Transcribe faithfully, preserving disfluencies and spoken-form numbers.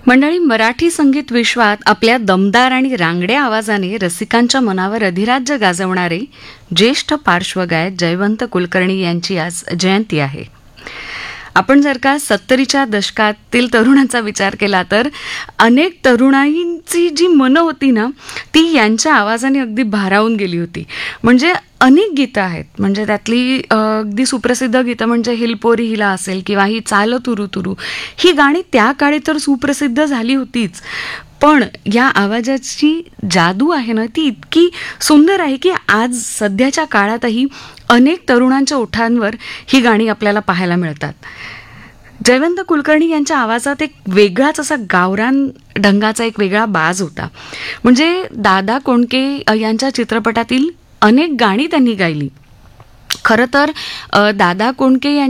मंडळी, मराठी संगीत विश्वात आपल्या दमदार आणि रांगड्या आवाजाने रसिकांच्या मनावर अधिराज्य गाजवणारे ज्येष्ठ पार्श्वगायक जयवंत कुलकर्णी यांची आज जयंती आहे. आपण जर का सत्तरीच्या दशकातील तरुणांचा विचार केला तर अनेक तरुणाईंची जी मनं होती ना, ती यांच्या आवाजाने अगदी भारावून गेली होती. म्हणजे अनेक गीतं आहेत, म्हणजे त्यातली अ, अगदी सुप्रसिद्ध गीतं म्हणजे हिलपोरी हिला असेल किंवा ही चाल तुरू तुरू, ही गाणी त्या काळी तर सुप्रसिद्ध झाली होतीच. पण या आवाजाची जादू आहे ना, ती इतकी सुंदर आहे की आज सध्याच्या काळातही अनेक तरुणांच्या ओठांवर ही गाणी आपल्याला पाहायला मिळतात. जयवंत कुलकर्णी यांच्या आवाजात एक वेगळाच असा गावरान ढंगाचा एक वेगळा बाज होता. म्हणजे दादा कोंडके यांच्या चित्रपटातील अनेक गाणी त्यांनी गायली. खरं तर अ, दादा कोंडके